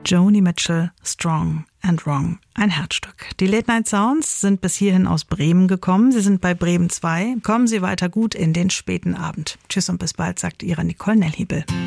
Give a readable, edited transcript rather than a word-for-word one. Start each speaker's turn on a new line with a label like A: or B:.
A: Joni Mitchell, Strong and Wrong, ein Herzstück. Die Late Night Sounds sind bis hierhin aus Bremen gekommen. Sie sind bei Bremen 2. Kommen Sie weiter gut in den späten Abend. Tschüss und bis bald, sagt Ihre Nicole Nellhiebel.